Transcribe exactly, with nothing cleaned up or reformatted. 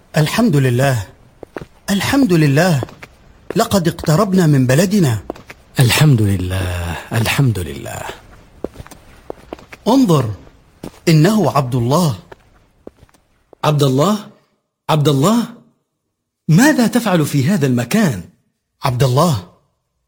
الحمد لله، الحمد لله، لقد اقتربنا من بلدنا. الحمد لله، الحمد لله. انظر، إنه عبد الله. عبد الله؟ عبد الله؟ ماذا تفعل في هذا المكان؟ عبد الله،